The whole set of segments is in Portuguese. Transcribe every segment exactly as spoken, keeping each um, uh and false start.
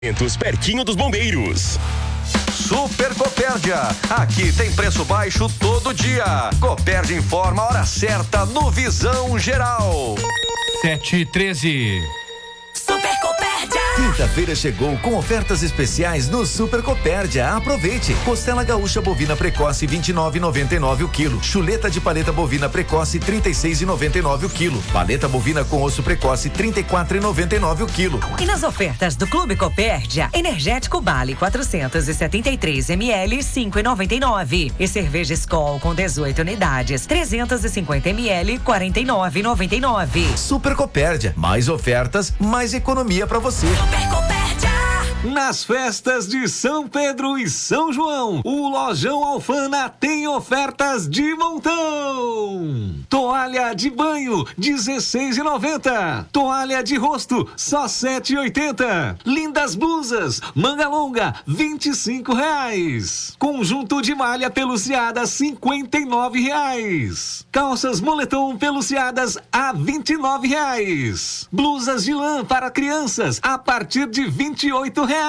Pertinho dos bombeiros. Super Copérdia, aqui tem preço baixo todo dia. Copérdia informa a hora certa no Visão Geral. sete e treze. Super Copérdia. Quinta-feira chegou com ofertas especiais no Super Copérdia. Aproveite. Costela gaúcha bovina precoce vinte e nove reais e noventa e nove o quilo. Chuleta de paleta bovina precoce trinta e seis reais e noventa e nove o quilo. Paleta bovina com osso precoce trinta e quatro reais e noventa e nove o quilo. E nas ofertas do Clube Copérdia, energético Bali quatrocentos e setenta e três mililitros cinco reais e noventa e nove. E cerveja Skol com dezoito unidades trezentos e cinquenta mililitros quarenta e nove reais e noventa e nove. Super Copérdia, mais ofertas, mais economia pra você. Super Copérdia. Nas festas de São Pedro e São João, o Lojão Alfana tem ofertas de montão. Toalha de banho, dezesseis reais e noventa centavos. Toalha de rosto, só sete reais e oitenta centavos. Lindas blusas, manga longa, vinte e cinco reais. Conjunto de malha peluciada, cinquenta e nove reais. Calças moletom peluciadas a vinte e nove reais. Blusas de lã para crianças a partir de vinte e oito reais.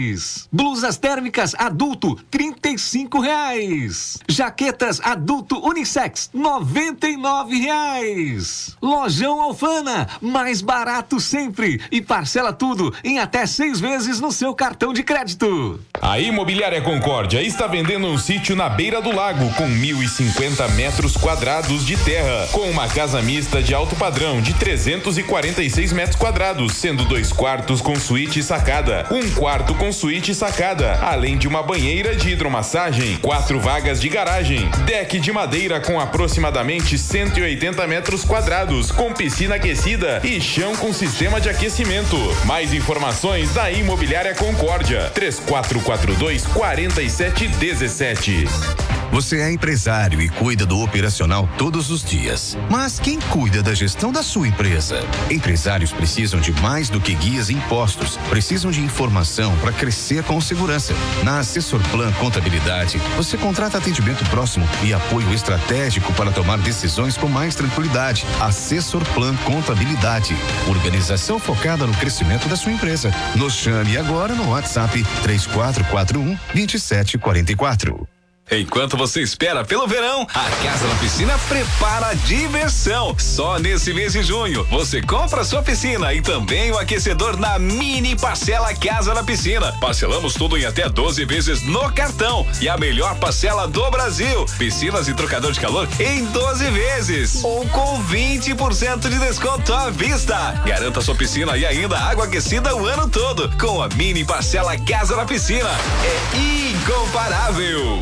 Blusas térmicas adulto, trinta e cinco reais. Jaquetas adulto unissex, noventa e nove reais. Lojão Alfana, mais barato sempre e parcela tudo em até seis vezes no seu cartão de crédito. A Imobiliária Concórdia está vendendo um sítio na beira do lago com mil e cinquenta metros quadrados de terra, com uma casa mista de alto padrão de trezentos e quarenta e seis metros quadrados, sendo dois quartos com suíte e sacada, um quarto com suíte e sacada, além de uma banheira de hidromassagem, quatro vagas de garagem, deck de madeira com aproximadamente cento e oitenta metros quadrados, com piscina aquecida e chão com sistema de aquecimento. Mais informações da Imobiliária Concórdia, três quatro quatro dois, quatro sete um sete. Você é empresário e cuida do operacional todos os dias. Mas quem cuida da gestão da sua empresa? Empresários precisam de mais do que guias e impostos. Precisam de informação para crescer com segurança. Na Assessor Plan Contabilidade, você contrata atendimento próximo e apoio estratégico para tomar decisões com mais tranquilidade. Assessor Plan Contabilidade. Organização focada no crescimento da sua empresa. Nos chame agora no WhatsApp três quatro quatro um, dois sete quatro quatro. Enquanto você espera pelo verão, a Casa da Piscina prepara a diversão. Só nesse mês de junho, você compra sua piscina e também o aquecedor na mini parcela Casa da Piscina. Parcelamos tudo em até doze vezes no cartão e a melhor parcela do Brasil. Piscinas e trocador de calor em doze vezes ou com vinte por cento de desconto à vista. Garanta sua piscina e ainda água aquecida o ano todo com a mini parcela Casa da Piscina. É incomparável.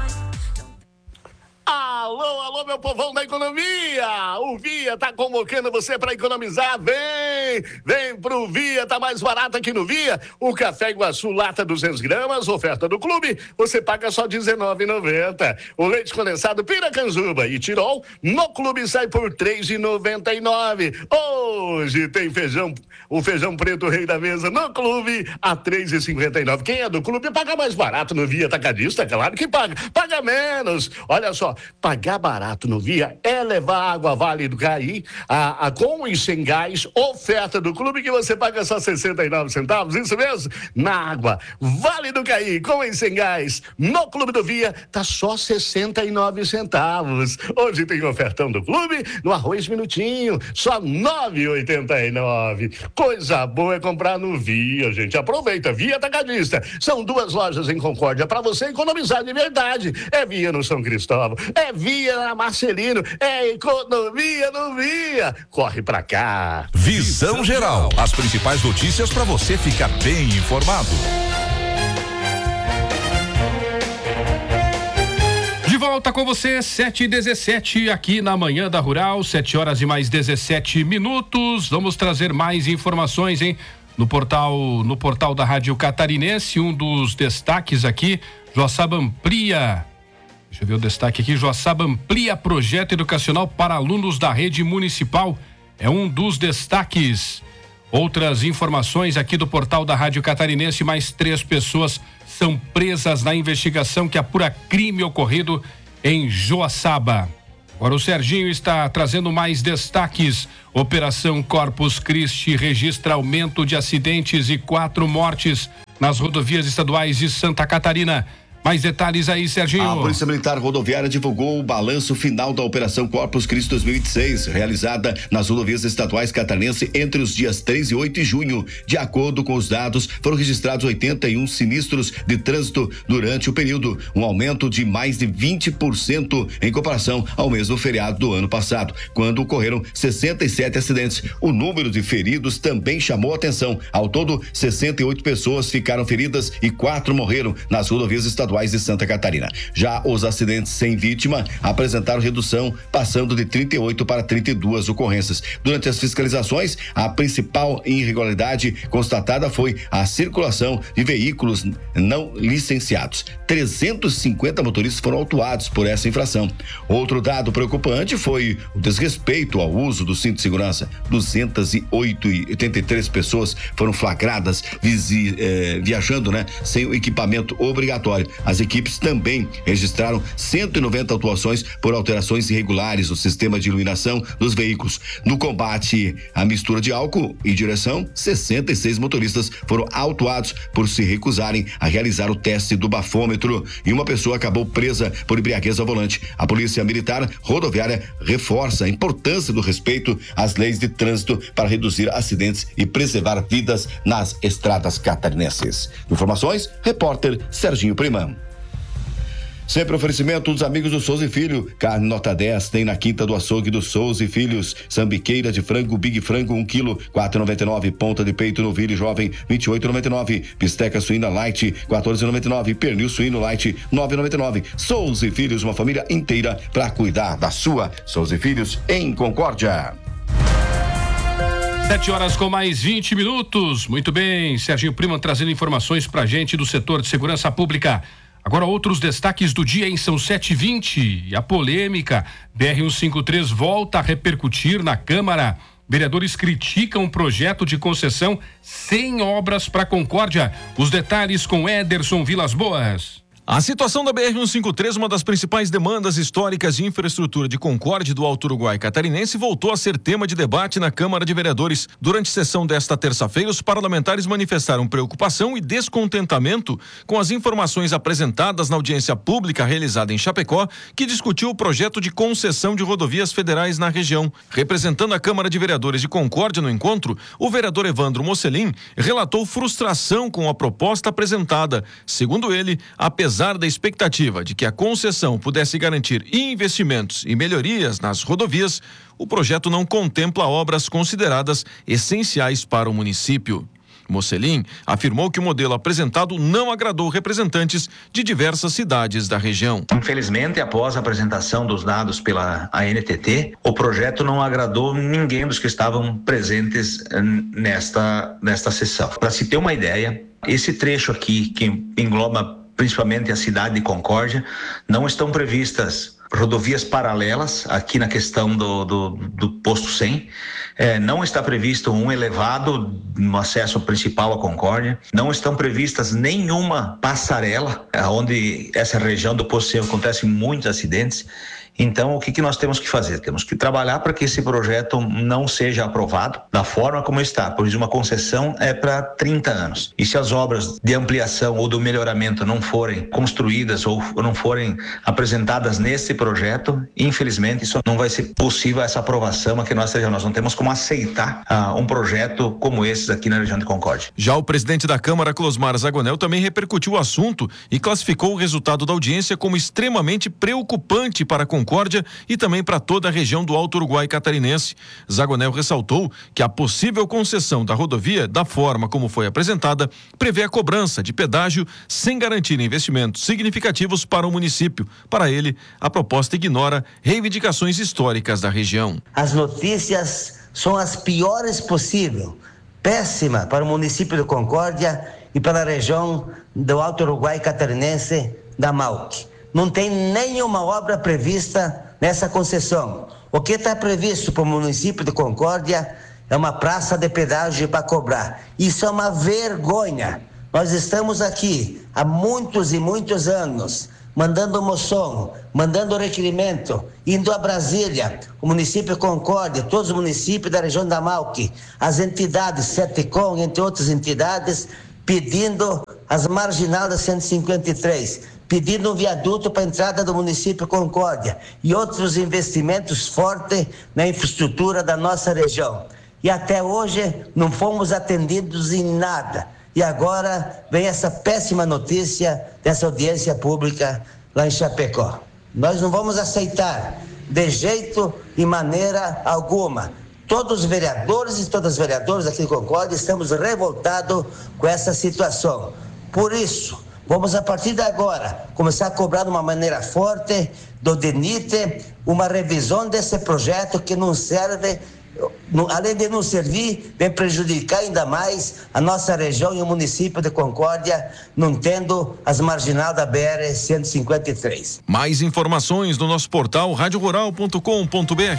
Alô, alô, meu povão da economia! O Via tá convocando você para economizar. Vem! Vem pro Via, tá mais barato aqui no Via. O café Iguaçu, lata duzentas gramas, oferta do clube, você paga só dezenove reais e noventa centavos. O leite condensado Piracanjuba e Tirol, no clube sai por três reais e noventa e nove centavos. Hoje tem feijão, o feijão preto rei da mesa no clube a três reais e cinquenta e nove centavos. Quem é do clube paga mais barato no Via Atacadista, claro que paga. Paga menos. Olha só, pagar barato no Via é levar água Vale do Caí, a, a com e sem gás, oferta do clube que você paga só sessenta e nove centavos, isso mesmo? Na água Vale do Caí, com e sem gás, no clube do Via, tá só sessenta e nove centavos. Hoje tem ofertão do clube, no arroz minutinho, só nove reais e oitenta e nove centavos. Coisa boa é comprar no Via, gente. Aproveita, Via Atacadista. São duas lojas em Concórdia para você economizar de verdade. É Via no São Cristóvão, é Via na Marcelino, é economia no Via. Corre pra cá. Visão Geral, as principais notícias para você ficar bem informado. De volta com você, sete e dezessete, aqui na Manhã da Rural, sete horas e mais dezessete minutos. Vamos trazer mais informações, hein? No portal, no portal da Rádio Catarinense, um dos destaques aqui, Joaçaba amplia. Deixa eu ver o destaque aqui. Joaçaba amplia projeto educacional para alunos da rede municipal. É um dos destaques. Outras informações aqui do portal da Rádio Catarinense. Mais três pessoas são presas na investigação que apura crime ocorrido em Joaçaba. Agora o Serginho está trazendo mais destaques. Operação Corpus Christi registra aumento de acidentes e quatro mortes nas rodovias estaduais de Santa Catarina. Mais detalhes aí, Serginho. A Polícia Militar Rodoviária divulgou o balanço final da Operação Corpus Christi dois mil e vinte e seis, realizada nas rodovias estaduais catarinense entre os dias três e oito de junho. De acordo com os dados, foram registrados oitenta e um sinistros de trânsito durante o período, um aumento de mais de vinte por cento em comparação ao mesmo feriado do ano passado, quando ocorreram sessenta e sete acidentes. O número de feridos também chamou a atenção. Ao todo, sessenta e oito pessoas ficaram feridas e quatro morreram nas rodovias estaduais de Santa Catarina. Já os acidentes sem vítima apresentaram redução, passando de trinta e oito para trinta e duas ocorrências. Durante as fiscalizações, a principal irregularidade constatada foi a circulação de veículos não licenciados. trezentos e cinquenta motoristas foram autuados por essa infração. Outro dado preocupante foi o desrespeito ao uso do cinto de segurança. duzentas e oitenta e três pessoas foram flagradas visi, eh, viajando, né, sem o equipamento obrigatório. As equipes também registraram cento e noventa autuações por alterações irregulares no sistema de iluminação dos veículos. No combate à mistura de álcool e direção, sessenta e seis motoristas foram autuados por se recusarem a realizar o teste do bafômetro e uma pessoa acabou presa por embriaguez ao volante. A Polícia Militar Rodoviária reforça a importância do respeito às leis de trânsito para reduzir acidentes e preservar vidas nas estradas catarinenses. Informações, repórter Serginho Primão. Sempre oferecimento dos amigos do Souza e Filho. Carne nota dez tem na Quinta do Açougue do Souza e Filhos. Sambiqueira de frango Big Frango um quilo, quatro e noventa e nove. Ponta de peito no Vire Jovem, vinte e oito e noventa e nove. Bisteca suína Light, quatorze e noventa e nove. Pernil suíno Light, nove e noventa e nove. Souza e Filhos, uma família inteira para cuidar da sua. Souza e Filhos em Concórdia. Sete horas com mais vinte minutos. Muito bem, Serginho Prima trazendo informações pra gente do setor de segurança pública. Agora outros destaques do dia em São sete e vinte. E a polêmica, B R cento e cinquenta e três volta a repercutir na Câmara. Vereadores criticam o projeto de concessão sem obras para Concórdia. Os detalhes com Ederson Vilas Boas. A situação da B R cento e cinquenta e três, uma das principais demandas históricas de infraestrutura de Concórdia do Alto Uruguai catarinense, voltou a ser tema de debate na Câmara de Vereadores. Durante sessão desta terça-feira, os parlamentares manifestaram preocupação e descontentamento com as informações apresentadas na audiência pública realizada em Chapecó, que discutiu o projeto de concessão de rodovias federais na região. Representando a Câmara de Vereadores de Concórdia no encontro, o vereador Evandro Mocelin relatou frustração com a proposta apresentada. Segundo ele, apesar Apesar da expectativa de que a concessão pudesse garantir investimentos e melhorias nas rodovias, o projeto não contempla obras consideradas essenciais para o município. Mocelin afirmou que o modelo apresentado não agradou representantes de diversas cidades da região. Infelizmente, após a apresentação dos dados pela A N T T, o projeto não agradou ninguém dos que estavam presentes nesta, nesta sessão. Para se ter uma ideia, esse trecho aqui, que engloba principalmente a cidade de Concórdia, não estão previstas rodovias paralelas aqui na questão do, do, do posto cem, é, não está previsto um elevado no acesso principal à Concórdia, não estão previstas nenhuma passarela, onde essa região do posto cem acontecem muitos acidentes. Então, o que, que nós temos que fazer? Temos que trabalhar para que esse projeto não seja aprovado da forma como está, pois uma concessão é para trinta anos. E se as obras de ampliação ou do melhoramento não forem construídas ou não forem apresentadas nesse projeto, infelizmente, isso não vai ser possível essa aprovação aqui na nossa região. Nós não temos como aceitar uh, um projeto como esse aqui na região de Concórdia. Já o presidente da Câmara, Closmar Zagonel, também repercutiu o assunto e classificou o resultado da audiência como extremamente preocupante para a Concórdia e também para toda a região do Alto Uruguai catarinense. Zagonel ressaltou que a possível concessão da rodovia, da forma como foi apresentada, prevê a cobrança de pedágio sem garantir investimentos significativos para o município. Para ele, a proposta ignora reivindicações históricas da região. As notícias são as piores possíveis. Péssima para o município de Concórdia e para a região do Alto Uruguai catarinense da M A U C. Não tem nenhuma obra prevista nessa concessão. O que está previsto para o município de Concórdia é uma praça de pedágio para cobrar. Isso é uma vergonha. Nós estamos aqui há muitos e muitos anos mandando moção, mandando requerimento, indo a Brasília, o município Concórdia, todos os municípios da região da Malc, as entidades, Setecom, entre outras entidades, pedindo as marginal da cento e cinquenta e três, pedindo um viaduto para a entrada do município Concórdia e outros investimentos fortes na infraestrutura da nossa região. E até hoje não fomos atendidos em nada. E agora vem essa péssima notícia dessa audiência pública lá em Chapecó. Nós não vamos aceitar de jeito e maneira alguma. Todos os vereadores e todas as vereadoras aqui de Concórdia estamos revoltados com essa situação. Por isso, vamos a partir de agora começar a cobrar de uma maneira forte do D N I T uma revisão desse projeto que não serve, além de não servir, vem prejudicar ainda mais a nossa região e o município de Concórdia, não tendo as marginal da B R cento e cinquenta e três. Mais informações no nosso portal rádio rural ponto com ponto b r.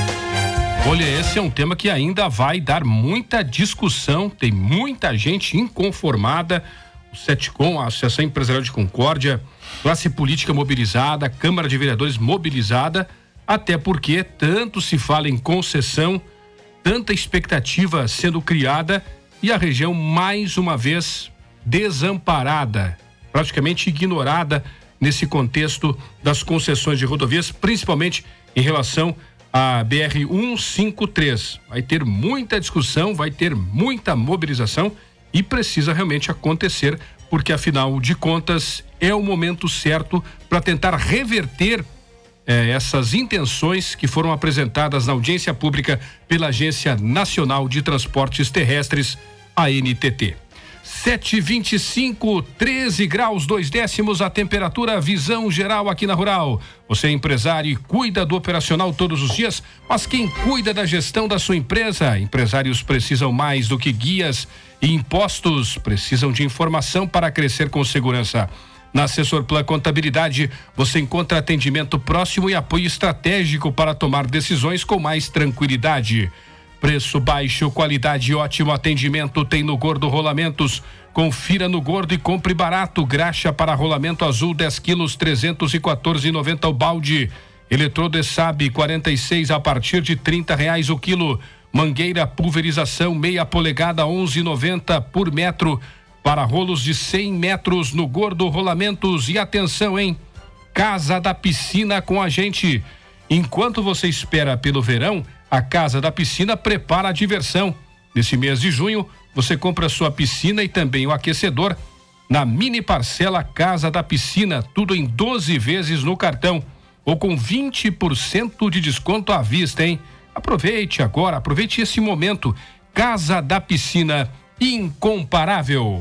Olha, esse é um tema que ainda vai dar muita discussão, tem muita gente inconformada. O Setecom, a Associação Empresarial de Concórdia, classe política mobilizada, Câmara de Vereadores mobilizada, até porque tanto se fala em concessão, tanta expectativa sendo criada e a região mais uma vez desamparada, praticamente ignorada nesse contexto das concessões de rodovias, principalmente em relação à B R cento e cinquenta e três. Vai ter muita discussão, vai ter muita mobilização e precisa realmente acontecer, porque afinal de contas é o momento certo para tentar reverter eh, essas intenções que foram apresentadas na audiência pública pela Agência Nacional de Transportes Terrestres, a N T T. sete e vinte e cinco, treze graus, dois décimos a temperatura, visão geral aqui na Rural. Você é empresário e cuida do operacional todos os dias, mas quem cuida da gestão da sua empresa? Empresários precisam mais do que guias e impostos, precisam de informação para crescer com segurança. Na Assessor Plan Contabilidade, você encontra atendimento próximo e apoio estratégico para tomar decisões com mais tranquilidade. Preço baixo, qualidade e ótimo atendimento tem no Gordo Rolamentos. Confira no Gordo e compre barato. Graxa para rolamento azul dez quilos, trezentos e quatorze reais e noventa centavos o balde. Eletrodo ESAB quarenta e seis a partir de trinta reais o quilo. Mangueira pulverização meia polegada onze reais e noventa centavos por metro para rolos de cem metros no Gordo Rolamentos. E atenção, hein? Casa da Piscina com a gente. Enquanto você espera pelo verão, a Casa da Piscina prepara a diversão. Nesse mês de junho, você compra sua piscina e também o aquecedor na mini parcela Casa da Piscina, tudo em doze vezes no cartão ou com vinte por cento de desconto à vista, hein? Aproveite agora, aproveite esse momento. Casa da Piscina, incomparável.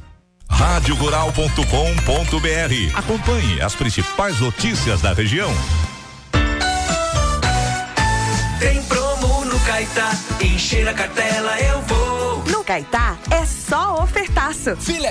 rádio rural ponto com ponto b r. Acompanhe as principais notícias da região. Tem promo no Caetá, encher a cartela eu vou. No Caetá é só ofertaço. Filé